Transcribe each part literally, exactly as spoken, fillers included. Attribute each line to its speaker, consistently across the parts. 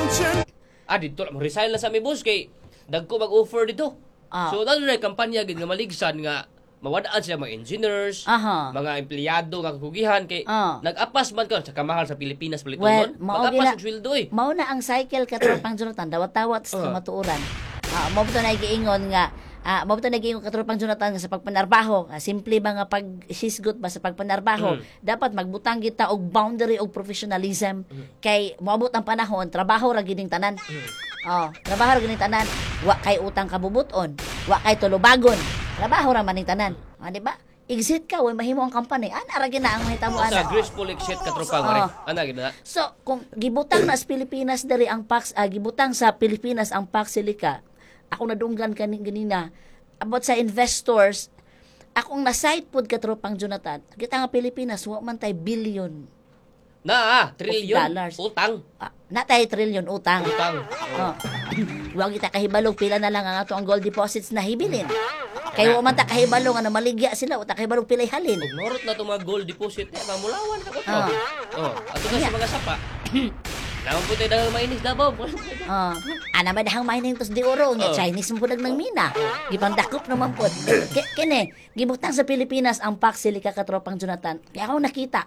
Speaker 1: Ah, dito lang. Resign lang sa mi boss kay dagko mag-offer dito.
Speaker 2: Ah.
Speaker 1: So, dahil na kampanya gid nga maligsan nga mawadaan sila mga engineers,
Speaker 2: Aha.
Speaker 1: mga empleyado nga kakugihan kay
Speaker 2: Ah.
Speaker 1: nag-apas man ka sa kamahal sa Pilipinas palit
Speaker 2: Well,
Speaker 1: nun.
Speaker 2: mao
Speaker 1: Mag-apas
Speaker 2: gila-
Speaker 1: og sweldo eh.
Speaker 2: Mao na ang cycle katropang Jonathan, dawat-dawat sa
Speaker 1: Ah.
Speaker 2: kamatuoran. Ah, mao to na giingon nga ah mao to na giingon katropang Jonathan nga sa pagpanarbaho, ah, simple ba nga pag hisgot ba sa pagpanarbaho,
Speaker 1: Mm.
Speaker 2: dapat magbutang kita og boundary og professionalism kay moabot ang panahon trabaho ra gining tanan. Oh, trabaho ra gining tanan, wa kay utang kabubuton, wa kay tulubagon. Trabaho ra maning tanan. Ah, di ba? Exit ka, way mahimo ang company. Ana ra gina ang mahitabo
Speaker 1: Sa
Speaker 2: ana.
Speaker 1: graceful exit katropang
Speaker 2: Ah.
Speaker 1: oh. Ana gid na.
Speaker 2: So, kung gibutang na sa Pilipinas dari ang Pax, ah, gibutang sa Pilipinas ang Pax Silica, ako nadunggan kaning ganina, about sa investors, akong na-site pod katropang Jonathan, kita nga Pilipinas, wa man tay billion
Speaker 1: Na, ah, trillion
Speaker 2: dollars.
Speaker 1: utang.
Speaker 2: Ah, na tay trillion utang.
Speaker 1: Utang.
Speaker 2: Oh. Huwag kita kahibalog, pila na lang ang ato ang gold deposits na hibilin. Kaya wa man ta kahibalo nga na maligya sila, wa ta kahibalog pilay halin.
Speaker 1: Og norot na itong mga gold deposit eh, mamulawan ka ko.
Speaker 2: Ah.
Speaker 1: Oh, ato na sa mga sapa. Naman po tayo dagang mainis dabaw.
Speaker 2: Oh, ana man dahang mining tos di oro nga
Speaker 1: Oh.
Speaker 2: Chinese mo pudag ng mina. Gipandakop naman pod. Ki- Kini, gibutang sa Pilipinas ang Pax Silica katropang Jonathan. Kaya ako nakita.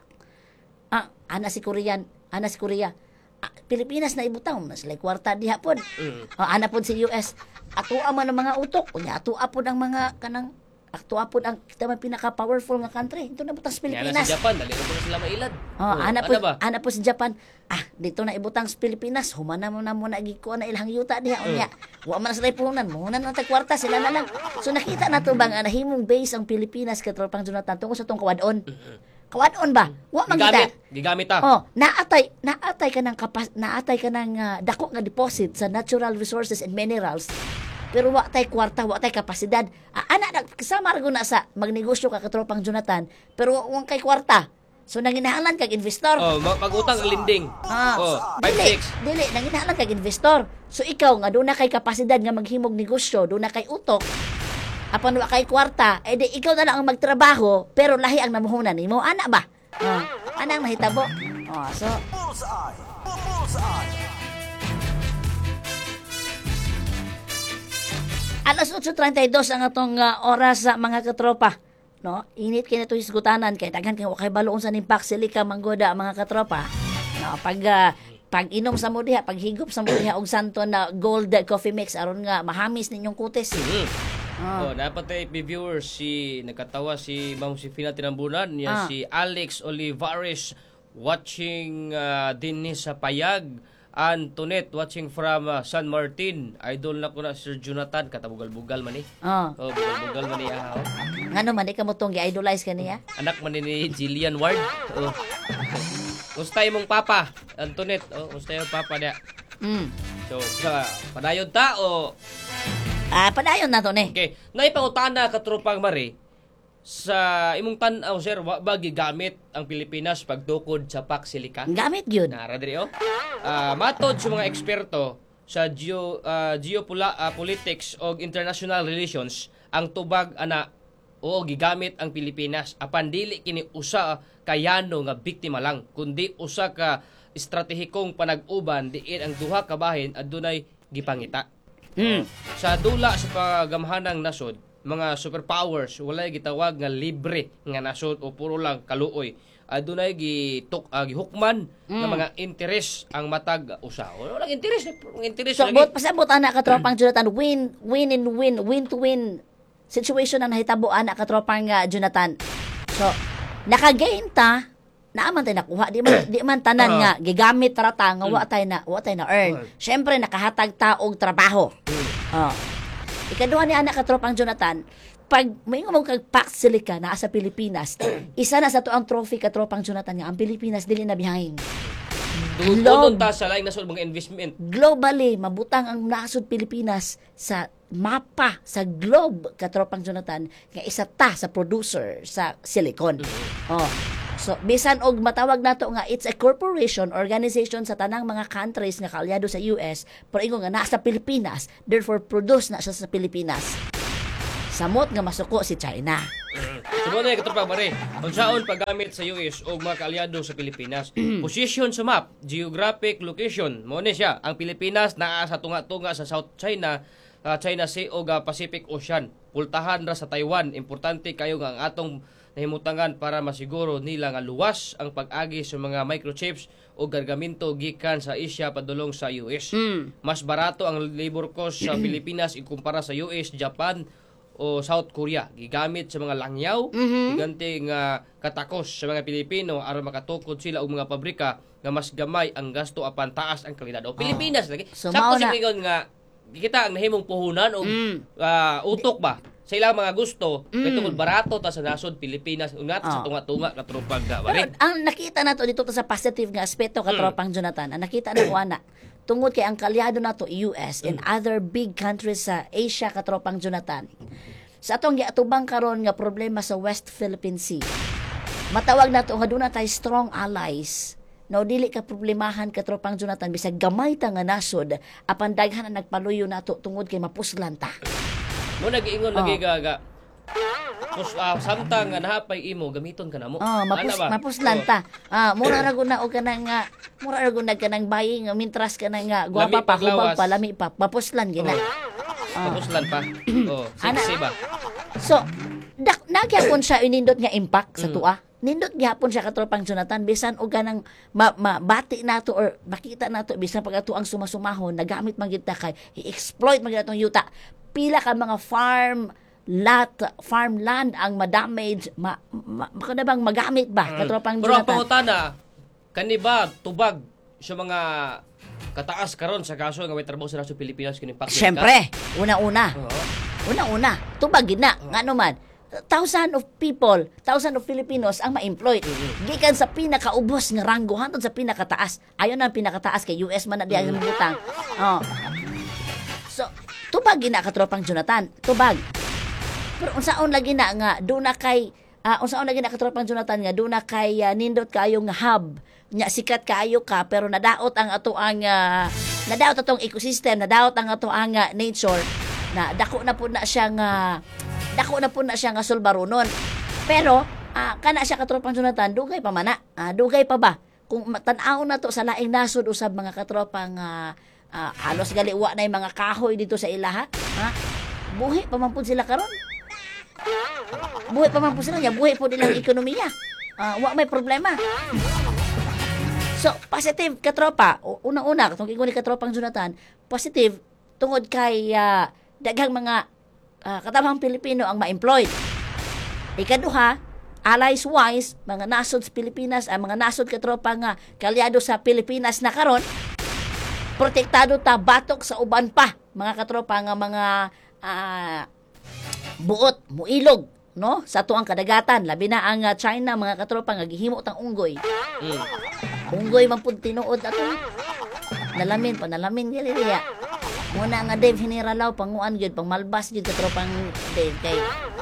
Speaker 2: Ah, ana si Korean, ana si Korea. Ah, Pilipinas na ibutang mas like kwarta diha pod.
Speaker 1: Mm.
Speaker 2: Oh, ana pod si U S. Ato man ang mga utok, unya ato pod ang mga kanang ato pod ang kita man pinaka powerful nga country. Ito na butang sa
Speaker 1: Kaya na
Speaker 2: Pilipinas.
Speaker 1: sa Japan, dali na po na sila mailad.
Speaker 2: Oh, ana
Speaker 1: ano
Speaker 2: po,
Speaker 1: ba?
Speaker 2: ana po si Japan. Ah, dito na ibutang sa Pilipinas. Humana mo na mo na gikuha na ilang yuta diha unya. Wa man sila puhunan, muhunan na tag kwarta sila na lang. So nakita na to bang ah, nahimong base ang Pilipinas katropang Jonathan tungkol sa tong kawadon. Kawadon ba? Wa man
Speaker 1: Gigamit,
Speaker 2: kita.
Speaker 1: gigamit ah.
Speaker 2: Oh, naatay, naatay ka ng kapas, naatay ka ng ah, dako nga deposit sa natural resources and minerals. Pero wa tay kwarta, wa tay kapasidad. Ah, ana na kasama ra na sa magnegosyo ka katropang Jonathan, pero wa kay kwarta. So nanginahalan kag investor.
Speaker 1: Oh, mag- mag-utang ang linding.
Speaker 2: Ah,
Speaker 1: Oh,
Speaker 2: dili,
Speaker 1: five six.
Speaker 2: dili, nanginahalan kag investor. So ikaw nga doon na kay kapasidad nga maghimog negosyo, doon na kay utok. Apan wa kay kwarta, eh di ikaw na lang ang magtrabaho, pero lahi ang namuhunan nimo, ana ba? Oh, ana ang nahitabo. Oh, so alas otso treinta y dos ang atong ah, oras sa mga katropa. No? Init kay nato hisgutanan kay daghan kay wakay baloon sa nimpak silika manggoda mga katropa. No, pag ah, pag inom sa mo diha, pag higop sa mo diha og santo na gold coffee mix aron nga mahamis ninyong kutis.
Speaker 1: Mm.
Speaker 2: Ah.
Speaker 1: Oh, dapat tayo viewers si nagkatawa si Ma'am Sifina Tinambunan, niya
Speaker 2: Ah.
Speaker 1: si Alex Olivares watching uh, din ni sa Payag. Antoinette watching from uh, San Martin. Idol na ko na Sir Jonathan katabugal-bugal man eh.
Speaker 2: Oh.
Speaker 1: Oh, bugal-bugal man niya. Oh.
Speaker 2: Ngano man di ka mo tong gi-idolize kaniya?
Speaker 1: Anak man ni Jillian Ward. Oh. Musta imong papa? Antoinette, oh, musta yung papa niya?
Speaker 2: Mm.
Speaker 1: So, sa padayon ta o
Speaker 2: Ah, padayon na to ni.
Speaker 1: okay, naipangutana katropang mari sa imong tan-aw sir, wa ba gigamit ang Pilipinas pagtukod sa Pax Silica?
Speaker 2: Gamit gyud.
Speaker 1: Nara diri oh. Ah, matod sa mga eksperto sa geo uh, geopula ah, politics o international relations, ang tubag ana o gigamit ang Pilipinas apan dili kini usa kayano nga biktima lang kundi usa ka estratehikong panag-uban diin ang duha ka bahin adunay gipangita.
Speaker 2: Mm.
Speaker 1: Sa dula sa pagamhanang nasod, mga superpowers walay gitawag nga libre nga nasod o puro lang kaluoy. Adunay gituk uh, gihukman
Speaker 2: Mm.
Speaker 1: nga mga interes ang matag usa. Wala lang interes, ang interes
Speaker 2: So,
Speaker 1: lagi.
Speaker 2: bot pasabot ana katropang Jonathan, win, win and win, win to win situation ang nahitabo ana katropang nga Jonathan. So, nakagain ta, naaman tayo nakuha, di man, di man tanan nga, gigamit tarata nga, wa tayo na, wa tayo na earn. Syempre, nakahatag ta og trabaho. Oh. Ikaduha ni anak katropang Jonathan, pag may mo kag Pax Silica na sa Pilipinas, isa na sa to ang trophy katropang Jonathan nga, ang Pilipinas dili na bihangin.
Speaker 1: Doon ta sa laing nasod mga investment.
Speaker 2: Globally, mabutang ang nasod Pilipinas sa mapa sa globe katropang Jonathan nga isa ta sa producer sa silicon. Oh. So bisan og matawag nato nga it's a corporation organization sa tanang mga countries nga kaalyado sa U S, pero ingon nga nasa Pilipinas, therefore produce na siya sa Pilipinas. Samot nga masuko si China.
Speaker 1: Sumo na katropa bare. Unsaon paggamit sa U S og mga kaalyado sa Pilipinas? Position sa map, geographic location. Mo ni siya. Ang Pilipinas naa sa tunga-tunga sa South China, uh, China Sea o uh, Pacific Ocean. Pultahan ra sa Taiwan. Importante kayo nga ang atong nahimutangan para masiguro nila nga luwas ang pag-agi sa mga microchips o gargamento gikan sa Asia padulong sa U S.
Speaker 2: Mm.
Speaker 1: Mas barato ang labor cost sa Pilipinas ikumpara sa U S, Japan o South Korea. Gigamit sa mga langyaw,
Speaker 2: Mhm.
Speaker 1: giganti nga katakos sa mga Pilipino aron makatukod sila og mga pabrika nga mas gamay ang gasto apan taas ang kalidad. O Pilipinas lagi.
Speaker 2: So,
Speaker 1: Sakto
Speaker 2: mao
Speaker 1: sa
Speaker 2: na-
Speaker 1: ingon nga kita ang nahimong puhunan og
Speaker 2: Mm.
Speaker 1: ah, utok ba sa ilang mga gusto
Speaker 2: Mm.
Speaker 1: kay tungod barato ta sa nasod Pilipinas unat sa
Speaker 2: Ah.
Speaker 1: tunga-tunga katrupag ga
Speaker 2: Pero
Speaker 1: bari.
Speaker 2: ang nakita nato dito sa positive nga aspeto katropang Jonathan, ang nakita na ko ana tungod kay ang kalyado nato U S and other big countries sa Asia katropang Jonathan. Sa atong giatubang karon nga problema sa West Philippine Sea. Matawag nato nga doon na tayo strong allies. No, dili ka problemahan katropang Jonathan bisag gamay ta nga nasod apan daghan na nagpaluyo nato tungod kay mapuslan ta.
Speaker 1: Mo nag-iingon
Speaker 2: Oh.
Speaker 1: lagi ga ga Pus, ah, samtang nga nahapay imo gamiton ka na mo.
Speaker 2: Oh, mapus,
Speaker 1: Ana ba?
Speaker 2: mapuslan ta. Ah, mura ra gud na og kanang nga mura ra gud na kanang bayi nga mintras ka na nga
Speaker 1: Lami
Speaker 2: gwapa pa
Speaker 1: paglawas.
Speaker 2: hubag pa lami pa mapuslan gina.
Speaker 1: Oh. Kapuslan pa. Oh,
Speaker 2: Ana.
Speaker 1: sexy ba?
Speaker 2: So, dak nagyapon siya inindot nga impact sa
Speaker 1: Mm.
Speaker 2: tua. Nindot gyapon siya katropang Jonathan bisan og ganang ma, mabati nato or makita nato bisan pag ato ang sumasumahon nagamit man gyud ta kay i-exploit man gyud atong yuta. Pila ka mga farm lot farmland ang ma-damage ma, ma, ma bang magamit ba katropang
Speaker 1: Pero ang
Speaker 2: Jonathan?
Speaker 1: pangutana, kani ba tubag sa mga kataas karon sa kaso nga may trabaho sa Nasod Pilipinas kini Pacquiao?
Speaker 2: Siyempre, una-una.
Speaker 1: Oo.
Speaker 2: Una-una, tubag gid na. Nga naman, thousand of people, thousand of Filipinos ang ma-employed. Gikan sa pinakaubos nga ranggo hantod sa pinakataas. Ayon na ang pinakataas kay U S man na diya ang butang. Oh. So, tubag gid na katropang Jonathan. Tubag. Pero unsaon lagi na nga do na kay uh, unsaon lagi na katropang Jonathan nga do na kay ah, nindot kayo nga hub nya sikat kaayo ka pero nadaot ang ato ang ah, nadaot atong ecosystem, nadaot ang ato ang ah, nature na dako na po na siya nga dako na po na siya nga sulbaronon. Pero ah, kana siya katropang Jonathan dugay pa man na. Ah, dugay pa ba kung tan-aw na to sa laing nasod usab mga katropang ah, ah, halos galiwa na yung mga kahoy dito sa ilaha. Ha? Buhi pa man pud sila karon. Buhay pa man po sila niya, buhay po nilang ekonomiya. Ah, wa may problema. So, positive katropa. O, Una-una, kung ingon ni katropang Jonathan, positive tungod kay ah, daghang mga ah, katabang Pilipino ang ma-employed. Ikaduha, allies-wise, mga nasod sa Pilipinas, ang mga nasod katropa nga kalyado sa Pilipinas na karon, protektado ta batok sa uban pa mga katropa nga mga ah, buot, muilog, no? Sa tuang kadagatan, labi na ang ah, China, mga katropa nga gihimo tang unggoy.
Speaker 1: Mm.
Speaker 2: Unggoy man pud tinuod ato. Nalamin pa, nalamin gali diya. Muna nga Dave hiniralaw panguan gyud pang malbas gyud katropang Dave kay.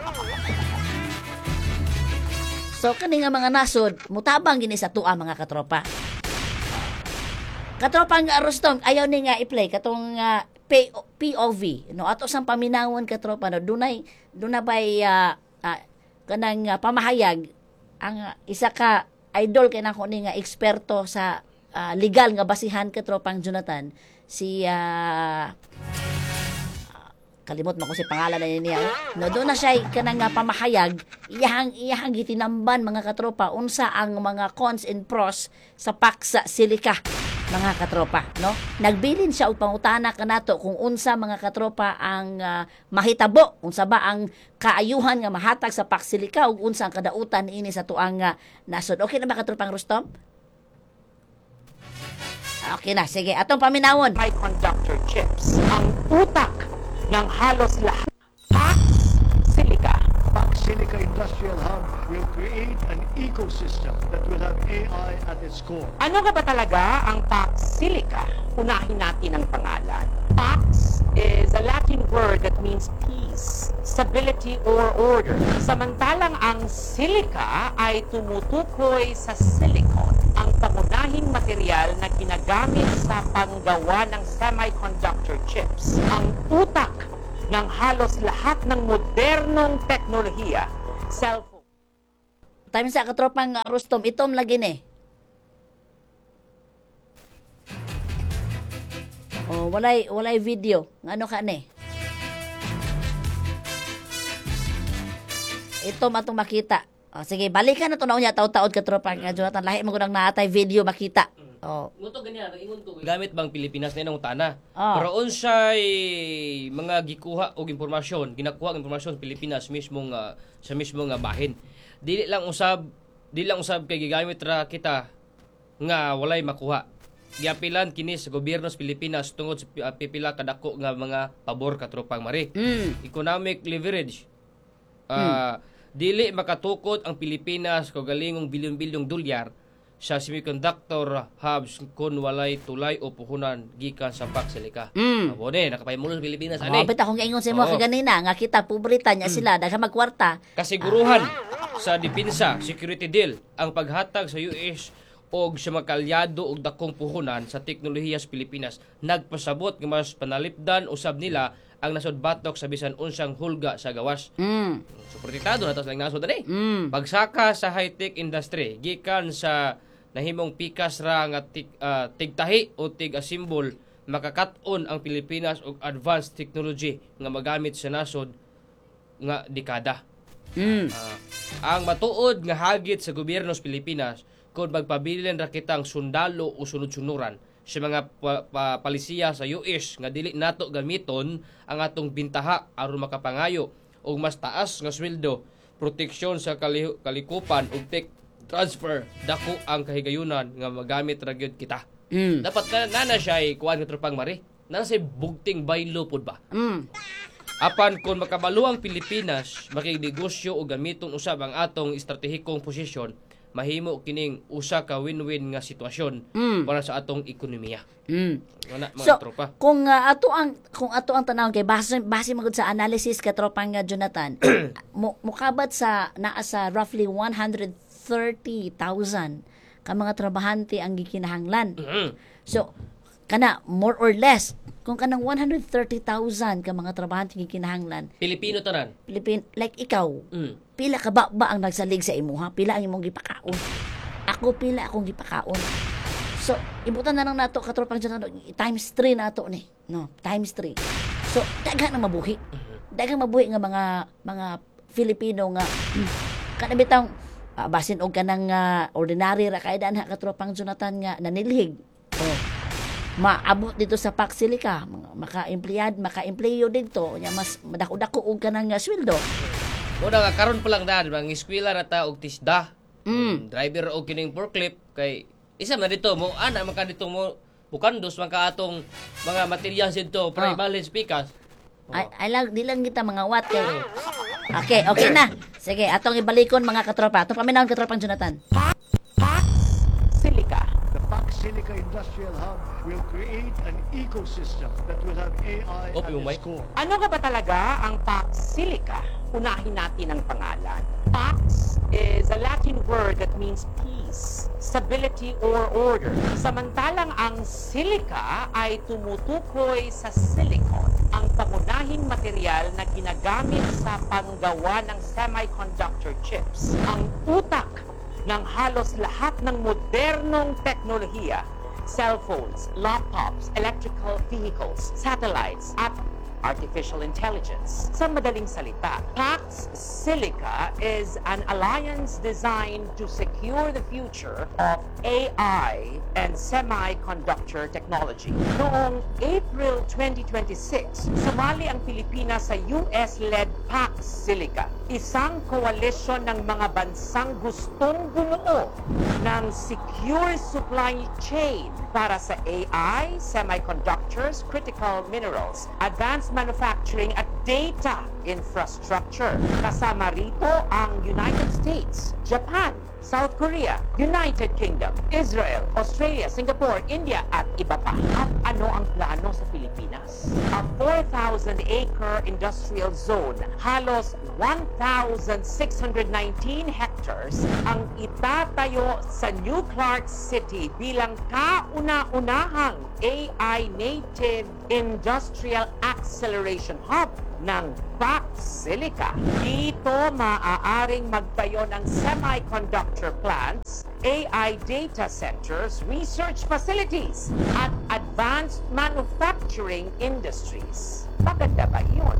Speaker 2: So kani nga mga nasod, mutabang gini sa tuwa mga katropa. Katropang uh, Rostom, ayaw ni nga i-play katong uh, P O V, no? Ato sang paminawon katropa no, dunay dunay bay uh, uh, kanang uh, pamahayag ang uh, isa ka idol kay nako ni nga eksperto sa uh, legal nga basihan katropang Jonathan si uh, kalimot mo ko si pangalan na niya. No, doon na siya kanang nga pamahayag, iyahang iyahang gitinamban mga katropa unsa ang mga cons and pros sa paksa silika mga katropa, no? Nagbilin siya og pangutana kanato kung unsa mga katropa ang ah, mahitabo, unsa ba ang kaayuhan nga mahatag sa paksilika ug unsa ang kadautan ini sa tuang ah, nasod. Okay na ba katropang Rostom? Okay na, sige. Atong paminawon.
Speaker 3: Semiconductor chips, ang utak ng halos lahat. Pax Silica.
Speaker 4: Pax Silica Industrial Hub will create an ecosystem that will have A I at its core.
Speaker 3: Ano nga ba talaga ang Pax Silica? Unahin natin ang pangalan. Pax is a Latin word that means peace, stability, or order. Samantalang ang silica ay tumutukoy sa silicon, ang pangunahing material na ginagamit sa panggawa ng semiconductor chips. Ang utak ng halos lahat ng modernong teknolohiya cellphone.
Speaker 2: Time sa katropang uh, Rustom, itom lagi ni. Oh, walay walay video. Ngano ka ni? Itom atong makita. Oh, sige, balikan na to na unya taod-taod katropang uh, Jonathan. Lahi mo gudang naatay video makita. Oh.
Speaker 1: Nguto ganyan, ingon ko. Gamit bang Pilipinas na inong tana?
Speaker 2: Ah.
Speaker 1: Pero unsay mga gikuha og impormasyon, ginakuha ang impormasyon sa Pilipinas mismong uh, sa mismong uh, bahin. Dili lang usab, dili lang usab kay gigamit ra kita nga walay makuha. Giapilan kini sa gobyerno sa Pilipinas tungod sa uh, pipila kadako nga mga pabor katropang mari.
Speaker 2: Mm.
Speaker 1: Economic leverage. Uh, Dili makatukod ang Pilipinas kog galingong bilyon-bilyong dolyar sa semiconductor hubs kung walay tulay o puhunan gikan sa Paxilica.
Speaker 2: Mm.
Speaker 1: Abo ni nakapahimulo sa Pilipinas
Speaker 2: Oh,
Speaker 1: ani.
Speaker 2: bita akong ingon sa mo
Speaker 1: Oo.
Speaker 2: kaganina nga kita pobrita niya sila daghang magkwarta.
Speaker 1: Kasiguruhan sa depensa security deal ang paghatag sa U S og sa mga kalyado og dakong puhunan sa teknolohiya sa Pilipinas nagpasabot nga mas panalipdan usab nila ang nasod batok sa bisan unsang hulga sa gawas.
Speaker 2: Mm.
Speaker 1: So protektado na tas lang nasod ani.
Speaker 2: Mm.
Speaker 1: Pagsaka sa high-tech industry gikan sa nahimong pikas ra nga tig, uh, tigtahi o tig-asimbol makakat-on ang Pilipinas og advanced technology nga magamit sa nasod nga dekada.
Speaker 2: Mm.
Speaker 1: Ah, ang matuod nga hagit sa gobyerno sa Pilipinas kung magpabilin ra kitang sundalo o sunod-sunuran sa mga pa- pa- palisiya sa U S nga dili nato gamiton ang atong bintaha aron makapangayo og mas taas nga sweldo, proteksyon sa kali- kalikupan ug tech transfer dako ang kahigayunan nga magamit ra gyud kita.
Speaker 2: Mm.
Speaker 1: Dapat ka na na siya kuan nga tropang mari. Na say bugting baylo pod ba?
Speaker 2: Mm.
Speaker 1: Apan kung makabalo ang Pilipinas, makignegosyo o gamiton usab ang atong estratehikong posisyon, mahimo kining usa ka win-win nga sitwasyon
Speaker 2: Mm.
Speaker 1: para sa atong ekonomiya.
Speaker 2: Mm.
Speaker 1: Wala mga
Speaker 2: So,
Speaker 1: tropa.
Speaker 2: kung uh, ato ang kung ato ang tanawon kay base base magud sa analysis ka tropang nga Jonathan, mo mukabat sa naa sa roughly one hundred thirty thousand ka mga trabahante ang gikinahanglan.
Speaker 1: Mhm.
Speaker 2: So, kana more or less kung kanang one hundred thirty thousand ka mga trabahante ang gikinahanglan,
Speaker 1: Pilipino tanan.
Speaker 2: Pilipin like ikaw,
Speaker 1: Mm.
Speaker 2: pila ka ba, ba ang nagsalig sa imuha? Pila ang imong gipakaon? Ako pila akong gipakaon. So, ibutan na lang nato katropang Jonathan times three nato ni. No, times three. So, daghan ang mabuhi. Daghang mabuhi nga mga mga Filipino nga hmm, kada bitang uh, basin og kanang uh, ordinary ra kay danha katropang Jonathan nga nanilhig. Oh. Maabot dito sa Paxilica, maka-empleyad, maka-empleyo dito, nya mas madako-dako og kanang uh, sweldo.
Speaker 1: Muna nga karon pa lang na, di ba? Ang eskwela na ta og tisda.
Speaker 2: Mm.
Speaker 1: Driver og kining forklift kay isa man dito mo ana man ka dito mo bukandos man ka atong mga materials dito primal speakers.
Speaker 2: Ay, ay lang, di lang kita mga wat kay. Okay, okay na. Sige, atong ibalikon mga katropa. Atong paminahon katropang Jonathan.
Speaker 3: Paxilica.
Speaker 4: The Paxilica Industrial Hub will create an ecosystem that will have A I
Speaker 1: Oh,
Speaker 4: at
Speaker 1: yung mic?
Speaker 4: its core.
Speaker 3: Ano nga ba talaga ang Paxilica? Unahin natin ang pangalan. Pax is a Latin word that means peace, stability, or order. Samantalang ang silica ay tumutukoy sa silicon, ang pangunahing material na ginagamit sa panggawa ng semiconductor chips. Ang utak ng halos lahat ng modernong teknolohiya, cellphones, laptops, electrical vehicles, satellites, at artificial intelligence. Sa madaling salita, Pax Silica is an alliance designed to secure the future of A I and semiconductor technology. Noong April twenty twenty-six, sumali ang Pilipinas sa U S-led Pax Silica, isang koalisyon ng mga bansang gustong bumuo ng secure supply chain para sa A I, semiconductors, critical minerals, advanced manufacturing at data infrastructure. Kasama rito ang United States, Japan, South Korea, United Kingdom, Israel, Australia, Singapore, India, at iba pa. At ano ang plano sa Pilipinas? A four thousand acre industrial zone, halos one thousand six hundred nineteen hectares, ang itatayo sa New Clark City bilang kauna-unahang A I native industrial acceleration hub. ng Pax Silica. Dito maaaring magtayo ng semiconductor plants, A I data centers, research facilities, at advanced manufacturing industries. Maganda ba yun?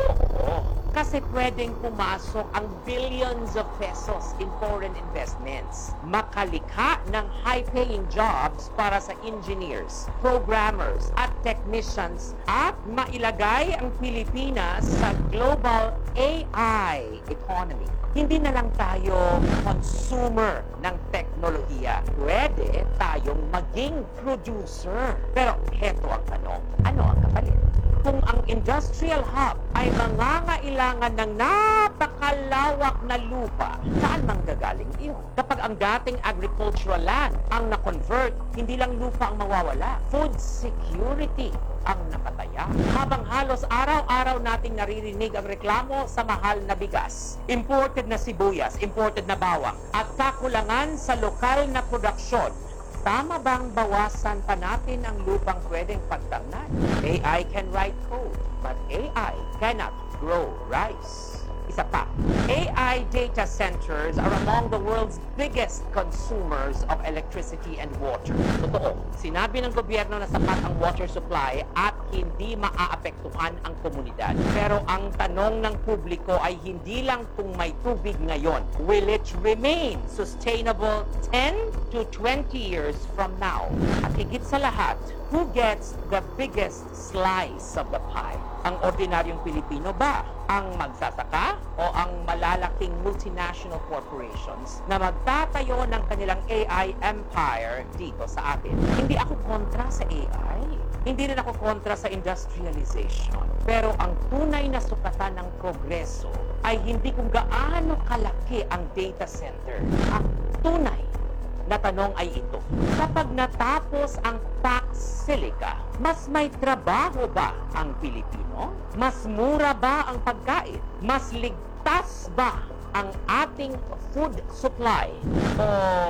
Speaker 3: Oo. Kasi pwedeng pumasok ang billions of pesos in foreign investments. Makalikha ng high-paying jobs para sa engineers, programmers, at technicians, at mailagay ang Pilipinas sa global A I economy. Hindi na lang tayo consumer ng teknolohiya. Pwede tayong maging producer. Pero heto ang tanong, ano ang kapalit? Kung ang industrial hub ay mangangailangan ng napakalawak na lupa, saan manggagaling iyon? Kapag ang dating agricultural land ang na-convert, hindi lang lupa ang mawawala. Food security ang nakataya. Habang halos araw-araw nating naririnig ang reklamo sa mahal na bigas, imported na sibuyas, imported na bawang, at kakulangan sa lokal na produksyon, tama bang bawasan pa natin ang lupang pwedeng pagtamnan? A I can write code, but A I cannot grow rice. Isa pa, A I data centers are among the world's biggest consumers of electricity and water. Totoo, sinabi ng gobyerno na sapat ang water supply at hindi maaapektuhan ang komunidad. Pero ang tanong ng publiko ay hindi lang kung may tubig ngayon. Will it remain sustainable ten to twenty years from now? At higit sa lahat, who gets the biggest slice of the pie? Ang ordinaryong Pilipino ba? Ang magsasaka? O ang malalaking multinational corporations na magtatayo ng kanilang A I empire dito sa atin? Hindi ako kontra sa A I. Hindi rin ako kontra sa industrialization. Pero ang tunay na sukatan ng progreso ay hindi kung gaano kalaki ang data center. Ang tunay na tanong ay ito. Kapag natapos ang Pax Silica, mas may trabaho ba ang Pilipino? Mas mura ba ang pagkain? Mas ligtas ba ang ating food supply? O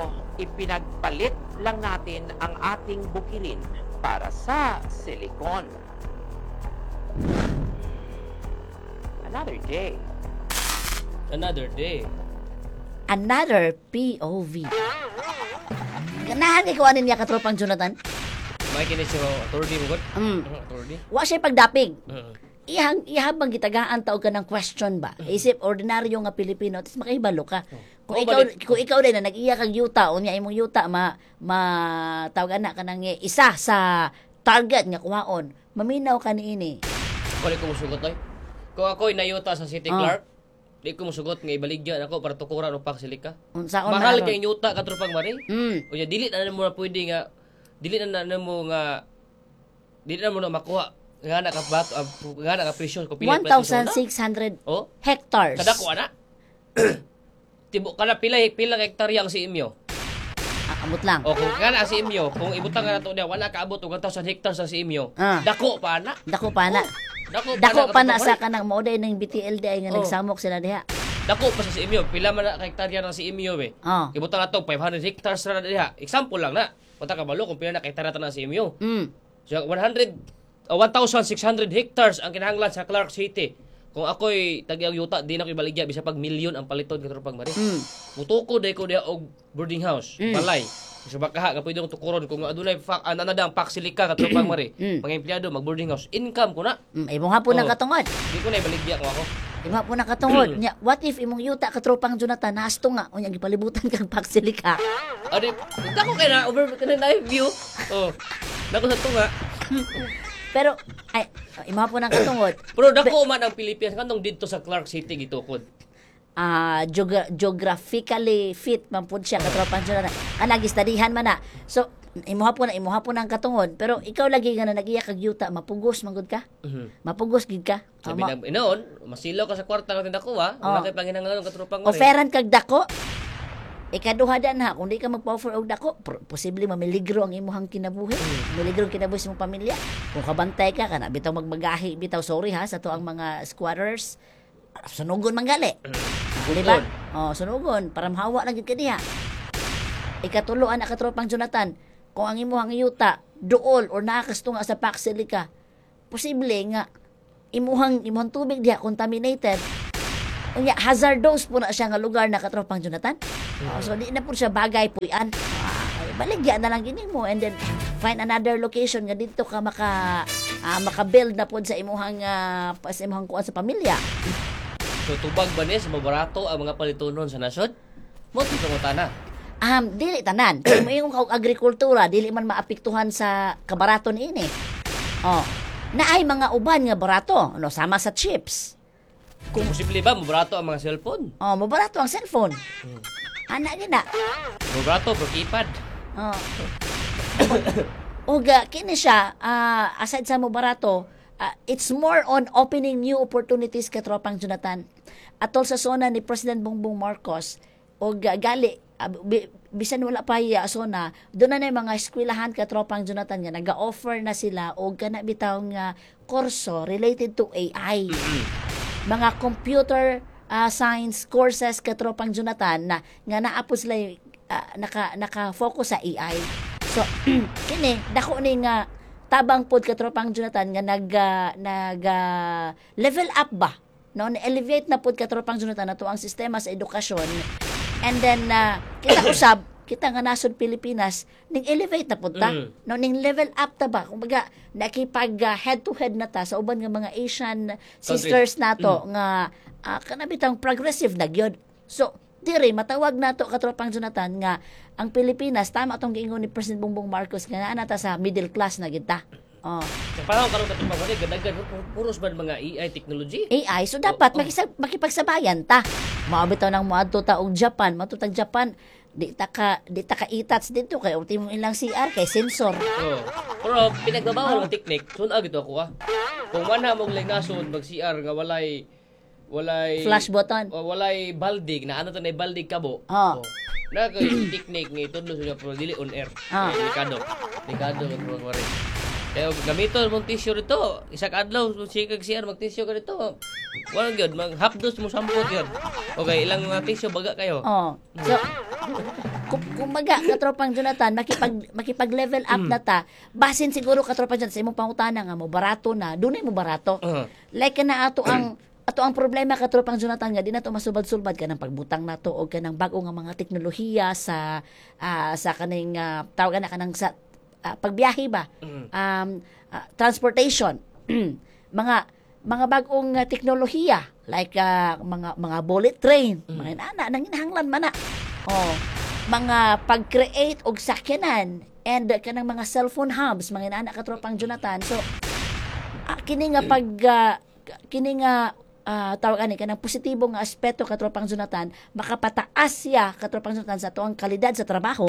Speaker 3: ipinagpalit lang natin ang ating bukirin para sa silicon? Another day.
Speaker 1: Another day.
Speaker 2: Another P O V. Ganahan ikaw anin niya katropang Jonathan?
Speaker 1: May kini si attorney mo gud.
Speaker 2: Mm.
Speaker 1: Attorney.
Speaker 2: Wa siya pagdapig.
Speaker 1: Mm.
Speaker 2: Ihang ihabang gitagaan taog ka ng question ba? Isip ordinaryo nga Pilipino, tis makahibalo ka. Kung
Speaker 1: Oo,
Speaker 2: ikaw
Speaker 1: balik.
Speaker 2: kung ikaw din na nag-iya kag yuta unya imong yuta ma ma tawag ana kanang isa sa target nga kuhaon, maminaw ka niini.
Speaker 1: Kali ko musugot oy. Kung ako'y nayuta sa City
Speaker 2: Ah.
Speaker 1: Clerk, di ko musugot nga ibaligyan ako para tukuran og Pax Silica.
Speaker 2: Unsaon
Speaker 1: Mahal
Speaker 2: man
Speaker 1: kay yuta katropang mari.
Speaker 2: Mm.
Speaker 1: Unya dili na mo na pwede nga dili na na mo nga dili na mo na makuha nga na ka bat uh, nga na ka presyo ko pili
Speaker 2: one thousand six hundred
Speaker 1: Oh,
Speaker 2: hectares.
Speaker 1: kada ko ana. Tibo kana pila pila ka hektarya ang si Imyo.
Speaker 2: Ah, amot lang.
Speaker 1: O kung kana si Imyo, kung ibutang nga nato niya wala kaabot og one thousand hectares ang si Imyo.
Speaker 2: Ah.
Speaker 1: Dako pa ana.
Speaker 2: Dako pa na.
Speaker 1: Dako
Speaker 2: Dako pa na
Speaker 1: katropang
Speaker 2: sa
Speaker 1: mari.
Speaker 2: kanang moday ng B T L D ay nga
Speaker 1: Oh.
Speaker 2: nagsamok sila diha.
Speaker 1: Dako pa sa si Imyo, pila man na ka hektarya ng si Imyo be.
Speaker 2: Oh.
Speaker 1: Ibutang nato five hundred hectares ra na diha. Example lang na. Punta ka balo kung pila na ka hektarya ta na si Imyo.
Speaker 2: Mm.
Speaker 1: So one hundred uh, one thousand six hundred hectares ang kinahanglan sa Clark City. Kung ako'y tagyang yuta, di na ko'y baligya bisa pag milyon ang paliton katropang mari.
Speaker 2: Mm.
Speaker 1: Mutuko day ko diha og boarding house,
Speaker 2: Mm.
Speaker 1: balay. So baka nga pwedeng tukuron kung adunay fa uh, nanada ang Pax Silica katropang mari.
Speaker 2: Mm.
Speaker 1: Mga empleyado mag boarding house, income ko na.
Speaker 2: Mm, imong hapon ang
Speaker 1: Oh.
Speaker 2: katungod.
Speaker 1: Di ko na ibaligya ko ako.
Speaker 2: Imong hapon ang katungod. Nya, what if imong yuta katropang Jonathan nasto nga unya gipalibutan kang Pax Silica.
Speaker 1: Adi, dako kay na over kana na view. Oh. Dako sa tunga.
Speaker 2: Pero ay imong hapon ang katungod.
Speaker 1: Pero dako man ang Pilipinas kanong didto sa Clark City gitukod.
Speaker 2: Ah, geogra- geographically fit man pud siya katropang Jonathan. Ana gistadihan man na. So imong hapon na imong hapon ang katungod. Pero ikaw lagi nga na nag-iya kag yuta, mapugos man gud ka.
Speaker 1: Mhm.
Speaker 2: Mapugos gid ka.
Speaker 1: Sabi
Speaker 2: Ah, ma-
Speaker 1: na inoon, masilaw ka sa kwarta nga dako ha.
Speaker 2: Oh.
Speaker 1: Wala kay panginahanglan ng katropang mari.
Speaker 2: Oferan kag dako. Ikaduha dan ha, kung di ka magpa-offer og dako, pro- posible mamiligro ang imong kinabuhi. Mamiligro ang kinabuhi sa imong pamilya. Kung kabantay ka, kana bitaw magbagahi, bitaw sorry ha sa to ang mga squatters. Sunugon man gali. Di ba? Oh, sunugon para mahawa lang gid kaniya. Ikatulo anak katropang Jonathan, kung ang imong yuta duol or nakasto nga sa Pax Silica, posible nga imuhang imuhang tubig diha contaminated. Unya hazardous po na siya nga lugar na katropang Jonathan. Oh, so di na po siya bagay puyan. Ah, baligya na lang gini mo and then find another location nga dito ka maka ah, maka-build na po sa imuhang uh, sa imuhang kuan sa pamilya.
Speaker 1: So tubag ba ni sa mabarato ang mga palitunon sa nasod? Mo tito mo tana.
Speaker 2: Um, dili tanan. Kung mayong kag agrikultura, dili man maapektuhan sa kabarato niini. Oh, naay mga uban nga barato, no, sama sa chips.
Speaker 1: Kung posible ba mabarato ang mga cellphone?
Speaker 2: Oh, mabarato ang cellphone. Ana gina.
Speaker 1: Mabarato pro keypad.
Speaker 2: Oh. Oga, kini siya, ah, aside sa mabarato, ah, it's more on opening new opportunities kay tropang Jonathan. Atol sa zona ni President Bongbong Marcos, og gali uh, bi, bisan wala pa iya zona, doon na na yung mga eskwelahan ka tropang Jonathan nga naga-offer na sila og kana bitaw nga kurso related to A I. Mga computer uh, science courses ka tropang Jonathan na nga naa po sila uh, naka naka-focus sa A I. So kini dako ni nga tabang pod ka tropang Jonathan nga nag uh, nag uh, level up ba, no, na-elevate na pod ka tropang Jonathan nato ang sistema sa edukasyon. And then, uh, kita usab, kita nga nasod Pilipinas, ning elevate na punta. Mm. No, ning level up ta ba? Kumbaga, nakipag uh, head-to-head na ta sa uban nga mga Asian sisters nato mm. nga uh, kanabitang progressive na gyud. So, diri matawag nato katropang Jonathan nga ang Pilipinas, tama itong giingon ni President Bongbong Marcos nga naa ta sa middle class na gid ta. Oh.
Speaker 1: Sa panahon karon katong mga gadagan puros ba mga A I technology?
Speaker 2: A I, so dapat oh, oh. makisag, makipagsabayan ta. Maabitaw nang moadto ta og Japan, matutag Japan, di ta ka di ta ka itats dito kay ultimo ilang C R kay sensor.
Speaker 1: Oh. Pero pinagbabawal ang technique, sunag ito ako ah. Kung man mo lang nasod mag C R nga walay walay
Speaker 2: flash button.
Speaker 1: O walay baldig na ano to na baldig kabo.
Speaker 2: Oh.
Speaker 1: oh. Na kay technique nga itudlo sa pro dili on air.
Speaker 2: Ah.
Speaker 1: Eh, delikado. Delikado ka pro wari. Kaya gamiton mong tissue rito. Isa ka adlaw kung sikag C R mag tissue ka rito. Walang gyud mag hapdos mo sampot gyud. Okay, ilang uh, tissue baga kayo.
Speaker 2: Oh. So kung kumaga katropang Jonathan makipag makipag-level up mm. na ta, basin siguro katropang Jonathan sa imong pangutana nga mo barato na, dunay mo barato. Uh-huh. Like na ato ang ato ang problema katropang Jonathan nga di na to masubad-sulbad ka ng pagbutang nato o ka ng bago nga mga teknolohiya sa uh, sa kaning uh, tawag na kanang sa uh, pagbiyahe ba, um, uh, transportation, mga mga bagong uh, teknolohiya like uh, mga mga bullet train, mm. mga ana nang inahanglan man na. Oh, mga pag-create og sakyanan and uh, kanang mga cellphone hubs, mga ana katropang Jonathan. So uh, kini nga pag uh, kini nga uh, tawag ani kanang positibo nga aspeto katropang Jonathan, makapataas siya katropang Jonathan sa tuang kalidad sa trabaho.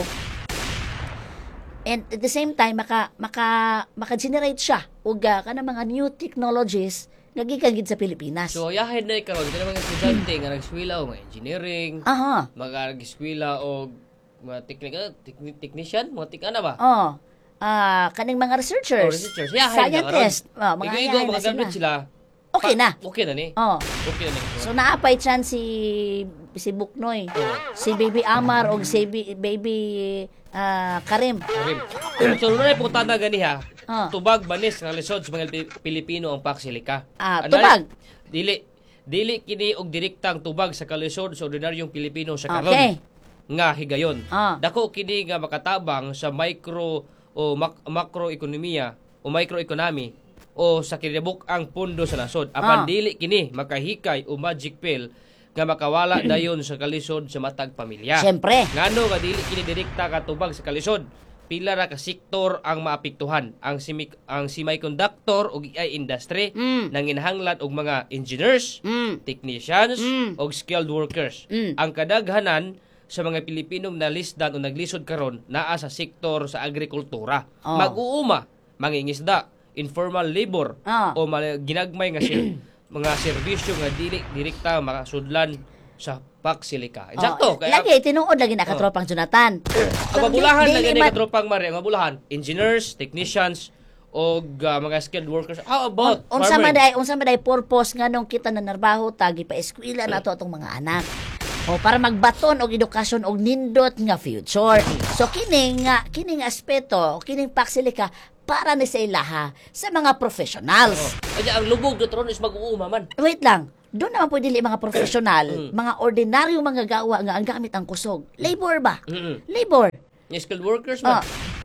Speaker 2: And at the same time maka maka maka-generate siya og uh, kanang mga new technologies nga gikan gid sa Pilipinas.
Speaker 1: So yahay na karon kana mga estudyante nga nag-eskwela og engineering,
Speaker 2: aha,
Speaker 1: mag-eskwela og mga technical technician, mga tikana ba?
Speaker 2: Oh. Ah, uh, kaning mga researchers,
Speaker 1: oh, researchers. Yahay
Speaker 2: scientists,
Speaker 1: na
Speaker 2: oh, mga
Speaker 1: igo mga graduate sila.
Speaker 2: Okay na.
Speaker 1: Okay na ni.
Speaker 2: Oh.
Speaker 1: Okay na ni.
Speaker 2: So naapay chan si si Buknoy, oh. si Baby Amar og si Baby, baby uh, Karim.
Speaker 1: Karim. So na po tanda gani ha.
Speaker 2: Oh.
Speaker 1: Tubag banis nga lisod sa mga Pilipino ang paksilika.
Speaker 2: Ah, tubag.
Speaker 1: Dili dili kini og direktang tubag sa kalisod sa ordinaryong Pilipino sa karon.
Speaker 2: Okay.
Speaker 1: Nga higayon.
Speaker 2: Oh.
Speaker 1: Dako kini nga makatabang sa micro o mak- makroekonomiya o microeconomy o sa kinabuk ang pundo sa nasod. Apan
Speaker 2: ah.
Speaker 1: dili kini makahikay o magic pill nga makawala dayon sa kalisod sa matag pamilya.
Speaker 2: Siyempre.
Speaker 1: Ngano nga dili kini direkta katubag sa kalisod. Pila ra ka sektor ang maapektuhan. Ang simi- ang semiconductor o A I industry
Speaker 2: mm.
Speaker 1: nanginahanglan og mga engineers,
Speaker 2: mm.
Speaker 1: technicians
Speaker 2: mm.
Speaker 1: og skilled workers.
Speaker 2: Mm.
Speaker 1: Ang kadaghanan sa mga Pilipinong nalisdan o naglisod karon naa sa sektor sa agrikultura.
Speaker 2: Oh.
Speaker 1: Mag-uuma, mangingisda, informal labor
Speaker 2: oh.
Speaker 1: o ginagmay nga sir, mga serbisyo nga dili direkta makasudlan sa paksilika. Eksakto.
Speaker 2: Oh, lagi tinuod lagi na katropang oh. Jonathan.
Speaker 1: Ang mabulahan lagi na katropang Mari, ang mabulahan engineers, technicians og uh, mga skilled workers. How about
Speaker 2: Un, unsa man day unsa man day purpose nganong kita na narbaho tagi pa eskwela nato atong mga anak. O para magbaton og edukasyon og nindot nga future. So kining nga kining aspeto, kining paksilika para ni sa ilaha sa mga professionals.
Speaker 1: Kanya ang lubog do tron is mag-uuma man.
Speaker 2: Wait lang. Doon naman po dili mga professional,
Speaker 1: Mm.
Speaker 2: mga ordinaryo mga gawa nga ang gamit ang kusog. Labor ba?
Speaker 1: Mm-mm.
Speaker 2: Labor.
Speaker 1: Yung skilled workers
Speaker 2: Ah.
Speaker 1: man.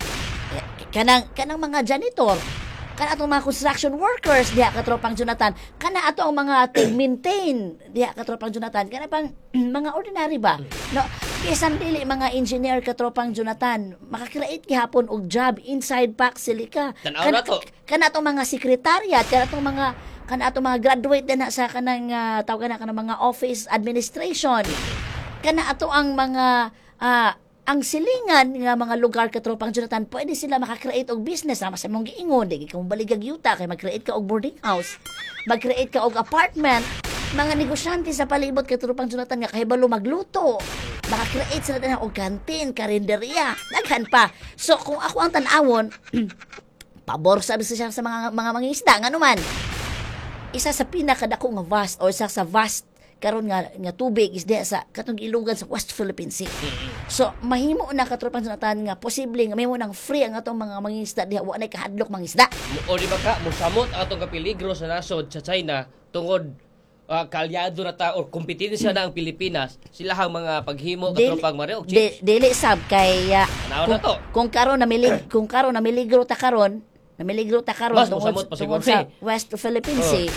Speaker 2: Kanang kanang mga janitor, kana atong mga construction workers diha katropang Jonathan, kana ato ang mga tig-maintain diha katropang Jonathan, kana pang mga ordinary ba? No, bisan dili mga engineer katropang Jonathan, makakreate gihapon og job inside Pac Silica.
Speaker 1: Tanaw na to.
Speaker 2: Kana atong mga secretariat, kana atong mga kana atong mga graduate din na sa kanang uh, tawag na kanang mga office administration. Kana ato ang mga ah, ang silingan nga mga lugar katropang Jonathan, pwede sila makakreate og business sama sa mong giingon, di ka mong baligag yuta kay mag-create ka og boarding house, mag-create ka og apartment, mga negosyante sa palibot katropang Jonathan nga kahibalo magluto, makakreate sila din og kantin, karinderya, daghan pa. So kung ako ang tan-awon, pabor sabi siya sa mga mga mangingisda nga naman. Isa sa pinakadako nga vast or isa sa vast karon nga nga tubig is diha sa katong ilugan sa West Philippine Sea. So mahimo na katropang Jonathan nga posible nga mahimo nang free ang atong mga mangingisda diha wa nay kahadlok mangingisda.
Speaker 1: O di ba ka musamot atong kapeligro sa nasod sa China tungod ah, kalyado na ta or kompetensya na ang Pilipinas, sila ang mga paghimo
Speaker 2: Dili-
Speaker 1: katropang Mario.
Speaker 2: Di, dili sab kay ah,
Speaker 1: Tanaw
Speaker 2: kung,
Speaker 1: na to.
Speaker 2: kung karon na milig kung karon na miligro ta karon, na miligro ta karon
Speaker 1: Mas
Speaker 2: tungod,
Speaker 1: mosamot pa
Speaker 2: tungod
Speaker 1: siguro,
Speaker 2: sa
Speaker 1: eh.
Speaker 2: West Philippine
Speaker 1: Oh.
Speaker 2: Sea.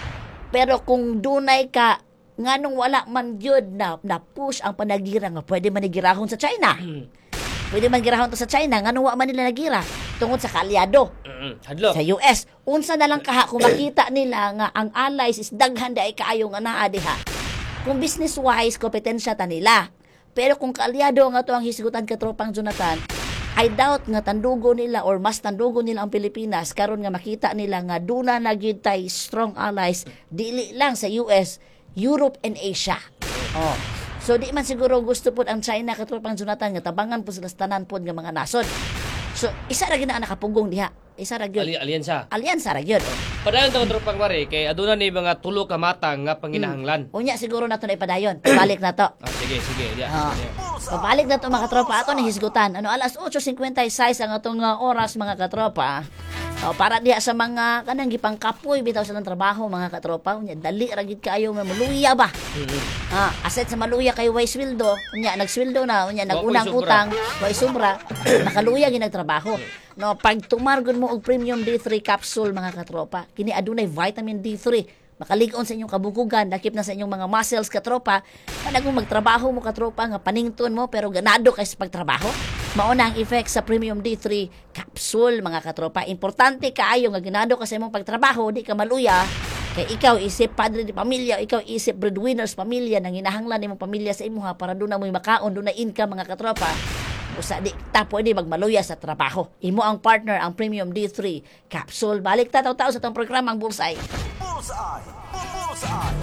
Speaker 2: Pero kung dunay ka nganong wala man gyud na na push ang panagira nga pwede man nigirahon sa China. Pwede man girahon to sa China nganong wa man nila nagira tungod sa kalyado
Speaker 1: Mm, hadlok.
Speaker 2: sa U S. Unsa na lang kaha kung makita nila nga ang allies is daghan day kaayo nga naa diha. Kung business wise kompetensya ta nila. Pero kung kaalyado nga to ang hisgutan katropang Jonathan, I doubt nga tandugo nila or mas tandugo nila ang Pilipinas karon nga makita nila nga duna na gyud tay strong allies dili lang sa U S, Europe and Asia. Oh. So di man siguro gusto pud ang China katropang Jonathan nga tabangan po sila sa tanan pod nga mga nasod. So isa ra gyud na nakapugong diha. Isa ra gyud.
Speaker 1: Ali alyansa.
Speaker 2: Alyansa ra gyud.
Speaker 1: Padayon tong katropang Mari kay aduna ni mga tulo ka matang nga panginahanglan.
Speaker 2: Unya siguro nato na ipadayon. Balik na to.
Speaker 1: Ah, sige, sige. Yeah.
Speaker 2: Ah.
Speaker 1: Yeah.
Speaker 2: Pabalik na to mga katropa. Ato na hisgutan. Ano, alas eight fifty-six ang atong uh, oras mga katropa. O, para diha sa mga kanang gipang kapoy bitaw sa ng trabaho mga katropa. Unya, dali ra gid kaayo nga maluya ba.
Speaker 1: Mhm.
Speaker 2: Ah, aset sa maluya kay way sweldo. Unya, nagsweldo na. Unya,
Speaker 1: Wa
Speaker 2: nagunang
Speaker 1: ko'y sobra.
Speaker 2: utang. Way sobra. Nakaluya gid nagtrabaho. No, pag tumargon mo og premium D three capsule mga katropa, kini adunay vitamin D three. Makaligon sa inyong kabukugan, dakip na sa inyong mga muscles katropa. Pag magtrabaho mo katropa nga panington mo pero ganado kay sa pagtrabaho. Mauna ang effect sa premium D three capsule mga katropa. Importante kaayo nga ganado ka sa imong pagtrabaho, di ka maluya. Kay ikaw isip padre di pamilya, ikaw isip breadwinners pamilya, nang hinahanglan nimong pamilya sa imo ha para doon na mo makaon, doon na income mga katropa. Usa di ta pwede magmaluya sa trabaho. Imo ang partner ang premium D three capsule. Balik ta taw-taw sa tong programang Bullseye.
Speaker 5: Bullseye! Bullseye!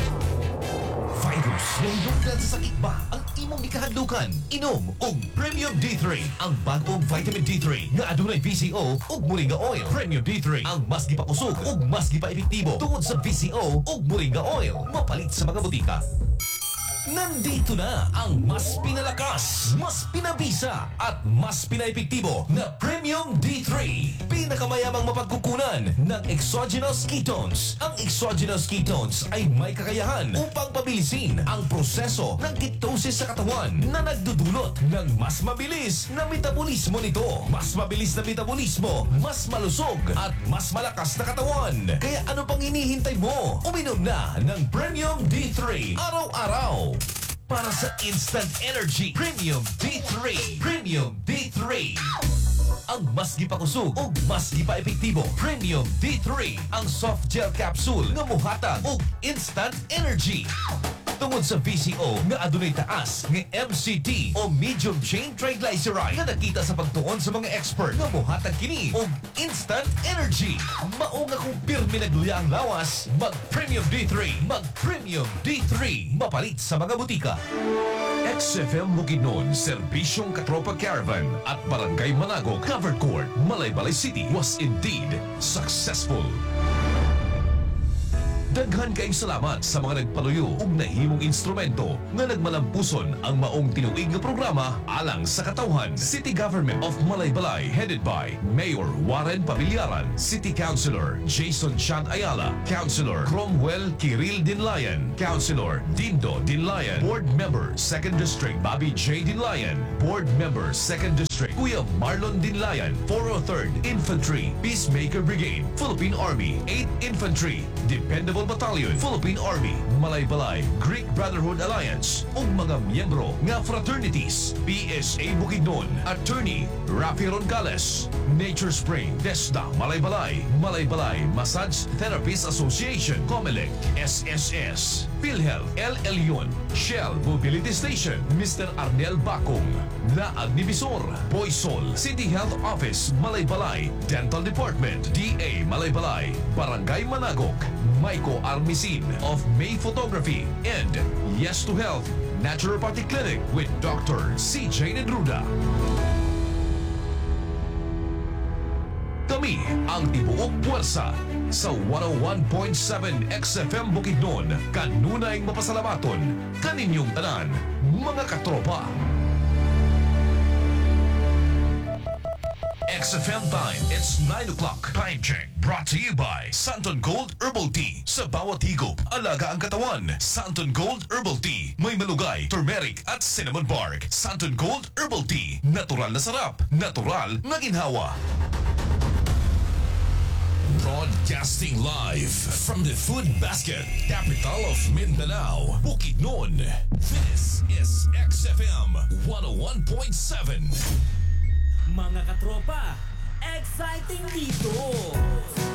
Speaker 5: Virus, nindunggan sa sakit ba ang imong gikahadlukan? Inom og Premium D three, ang bagong vitamin D three nga adunay V C O ug moringa oil. Premium D three, ang mas gipakusog ug mas gipaepektibo tungod sa V C O ug moringa oil. Mapalit sa mga butika. Nandito na ang mas pinalakas, mas pinabisa at mas pinaepektibo na Premium D three. Pinakamayamang mapagkukunan ng exogenous ketones. Ang exogenous ketones ay may kakayahan upang pabilisin ang proseso ng ketosis sa katawan na nagdudulot ng mas mabilis na metabolismo nito. Mas mabilis na metabolismo, mas malusog at mas malakas na katawan. Kaya ano pang hinihintay mo? Uminom na ng Premium D three araw-araw. Para sa instant energy, Premium D three. Premium D three. Ang mas gipakusog ug mas gipaepektibo. Premium D three. Ang soft gel capsule nga mohatag og instant energy. Tungod sa V C O nga adunay taas nga M C T o medium chain triglyceride nga nakita sa pagtuon sa mga expert nga mohatag kini og instant energy. Mao nga kung pirmi nagluya ang lawas, mag Premium D three. Mag Premium D three. Mapalit sa mga butika. X F M Bukidnon, Serbisyong Katropa Caravan at Barangay Managog, Covered Court, Malaybalay City was indeed successful. Daghan kaayong salamat sa mga nagpaluyo ug nahimong instrumento nga nagmalampuson ang maong tinuig nga programa alang sa katawhan. City Government of Malaybalay headed by Mayor Warren Pabillaran, City Councilor Jason Chan Ayala, Councilor Cromwell Kiril Dinlayan, Councilor Dindo Dinlayan, Board Member second District Bobby J. Dinlayan, Board Member second District Kuya Marlon Dinlayan, four oh third Infantry Peacemaker Brigade, Philippine Army, eighth Infantry Dependable Battalion, Philippine Army, Malaybalay, Greek Brotherhood Alliance, ug mga miyembro nga fraternities, P S A Bukidnon, Attorney Rafi Roncales, Nature Spring, Desda, Malaybalay, Malaybalay Massage Therapists Association, Comelec, S S S, PhilHealth, L. Elion, Shell Mobility Station, Mister Arnel Bacong, Naag ni Bisor, Boysol, City Health Office, Malaybalay, Dental Department, D A Malaybalay, Barangay Managok, Maiko Armisin of May Photography, and Yes to Health Naturopathy Clinic with Doctor C J Nedruda. Kami ang tibuok puwersa sa one oh one point seven X F M Bukidnon. Kanunay mapasalamaton kaninyong tanan, mga katropa. X F M time, it's nine o'clock. Time check. Brought to you by Santon Gold Herbal Tea. Sa bawat higop, alaga ang katawan. Santon Gold Herbal Tea. May malugay, turmeric at cinnamon bark. Santon Gold Herbal Tea. Natural na sarap. Natural na ginhawa. Broadcasting live from the Food Basket, capital of Mindanao, Bukidnon. This is X F M one oh one point seven.
Speaker 6: Mga katropa, exciting dito!